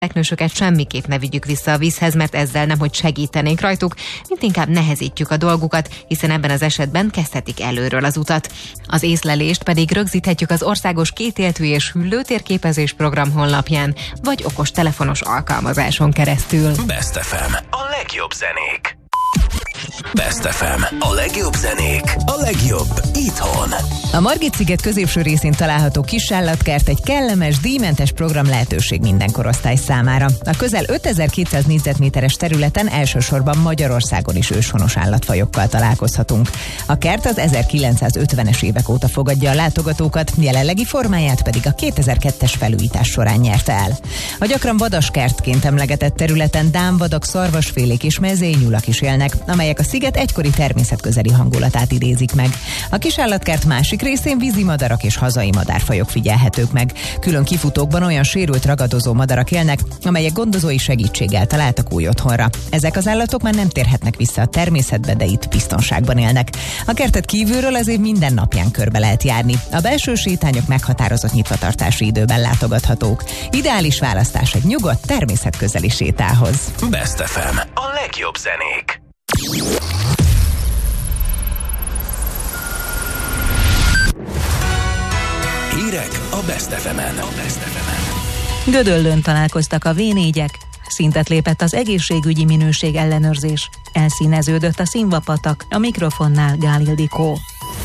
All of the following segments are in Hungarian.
teknősöket semmiképp ne vigyük vissza a vízhez, mert ezzel nemhogy segítenénk rajtuk, mint inkább nehezítjük a dolgukat, hiszen ebben az esetben kezdhetik előről az utat. Az észlelést pedig rögzíthetjük az országos kétéltű és hüllőtérképezés program honlapján, vagy okos telefonos alkalmazáson keresztül. Best FM. A legjobb zenék. Best FM. A legjobb zenék. A legjobb itthon. A Margit-sziget középső részén található kisállatkert egy kellemes, díjmentes program lehetőség minden korosztály számára. A közel 5200 négyzetméteres területen elsősorban Magyarországon is őshonos állatfajokkal találkozhatunk. A kert az 1950-es évek óta fogadja a látogatókat, jelenlegi formáját pedig a 2002-es felújítás során nyerte el. A gyakran vadaskertként emlegetett területen dámvadak, szarvasfélék és mezényulak is élnek, amelyek a sziget egykori természetközeli hangulatát idézik meg. A kisállatkert másik részén vízimadarak és hazai madárfajok figyelhetők meg. Külön kifutókban olyan sérült ragadozó madarak élnek, amelyek gondozói segítséggel találtak új otthonra. Ezek az állatok már nem térhetnek vissza a természetbe, de itt biztonságban élnek. A kertet kívülről az év minden napján körbe lehet járni. A belső sétányok meghatározott nyitvatartási időben látogathatók. Ideális választás egy nyugodt, természetközeli sétához. Best FM. A legjobb zenék. Hírek a Best FM-en. Gödöllőn találkoztak a V4-ek, szintet lépett az egészségügyi minőség ellenőrzés, elszíneződött a Színvapatak, a mikrofonnál Gál Ildikó.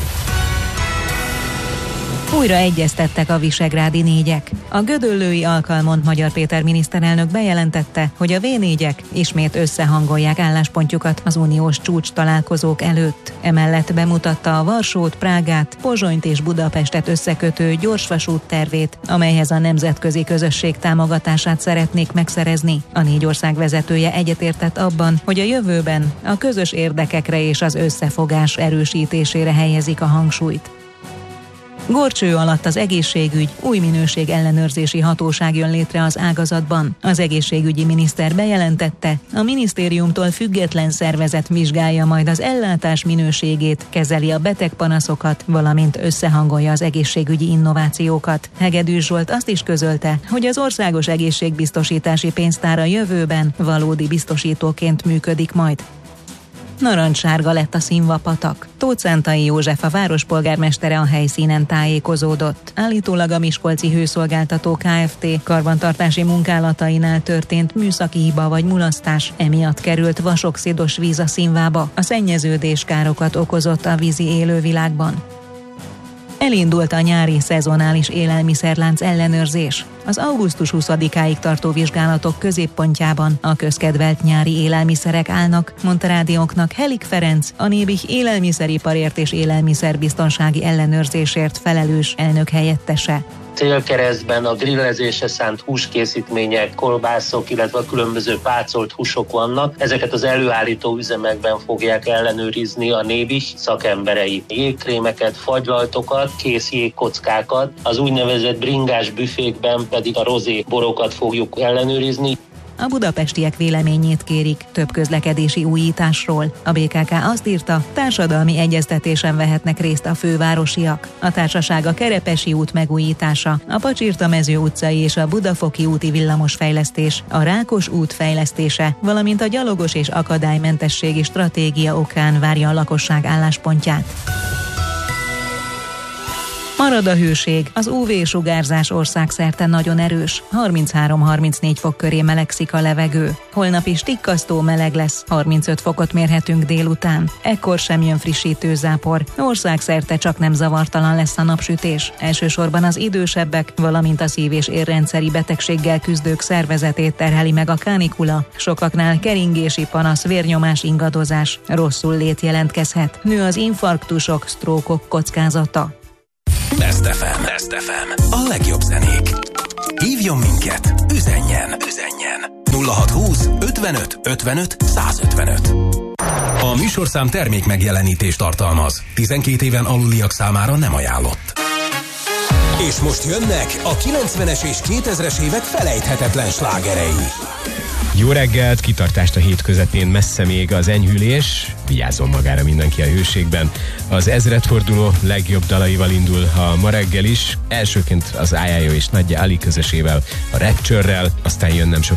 Újra egyeztettek a visegrádi négyek. A gödöllői alkalmon Magyar Péter miniszterelnök bejelentette, hogy a V4-ek ismét összehangolják álláspontjukat az uniós csúcs találkozók előtt. Emellett bemutatta a Varsót, Prágát, Pozsonyt és Budapestet összekötő gyorsvasút tervét, amelyhez a nemzetközi közösség támogatását szeretnék megszerezni. A négy ország vezetője egyetértett abban, hogy a jövőben a közös érdekekre és az összefogás erősítésére helyezik a hangsúlyt. Górcső alatt az egészségügy, új minőség ellenőrzési hatóság jön létre az ágazatban. Az egészségügyi miniszter bejelentette, a minisztériumtól független szervezet vizsgálja majd az ellátás minőségét, kezeli a betegpanaszokat, valamint összehangolja az egészségügyi innovációkat. Hegedűs Zsolt azt is közölte, hogy az országos egészségbiztosítási pénztár a jövőben valódi biztosítóként működik majd. Narancssárga lett a Színvapatak. Tóth Szántai József, a várospolgármestere a helyszínen tájékozódott. Állítólag a Miskolci Hőszolgáltató Kft. Karbantartási munkálatainál történt műszaki hiba vagy mulasztás, emiatt került vasoxidos víz a színvába. A szennyeződés károkat okozott a vízi élővilágban. Elindult a nyári szezonális élelmiszerlánc ellenőrzés. Az augusztus 20-áig tartó vizsgálatok középpontjában a közkedvelt nyári élelmiszerek állnak, mondta rádiónknak Helik Ferenc, a Nébih élelmiszeriparért és élelmiszerbiztonsági ellenőrzésért felelős elnök helyettese. Célkeresztben a grillezésre szánt húskészítmények, kolbászok, illetve a különböző pácolt húsok vannak. Ezeket az előállító üzemekben fogják ellenőrizni a Nébih szakemberei. Jégkrémeket, fagylaltokat, kész jégkockákat, az úgynevezett bringás büfékben pedig a rozé borokat fogjuk ellenőrizni. A budapestiek véleményét kérik több közlekedési újításról. A BKK azt írta, társadalmi egyeztetésen vehetnek részt a fővárosiak. A társaság a Kerepesi út megújítása, a Pacsirta-mező utcai és a Budafoki úti villamosfejlesztés, a Rákos út fejlesztése, valamint a gyalogos és akadálymentességi stratégia okán várja a lakosság álláspontját. Marad a hőség, az UV-sugárzás országszerte nagyon erős, 33-34 fok köré melegszik a levegő. Holnap is tikkasztó meleg lesz, 35 fokot mérhetünk délután. Ekkor sem jön frissítő zápor, országszerte csak nem zavartalan lesz a napsütés. Elsősorban az idősebbek, valamint a szív- és érrendszeri betegséggel küzdők szervezetét terheli meg a kánikula. Sokaknál keringési panasz, vérnyomás ingadozás, rosszul lét jelentkezhet. Nő az infarktusok, sztrókok kockázata. Best FM. Best FM. A legjobb zenék. Hívjon minket, üzenjen. 0620 55 55 155. A műsorszám termék megjelenítést tartalmaz. 12 éven aluliak számára nem ajánlott. És most jönnek a 90-es és 2000-es évek felejthetetlen slágerei. Jó reggelt, kitartást a hét közepén, messze még az enyhülés. Vigyázzon magára mindenki a hőségben. Az ezredforduló legjobb dalaival indul a ma reggel is. Elsőként az Ájájó és Nagyja Ali közösével, a Rapture-rel, aztán jön nem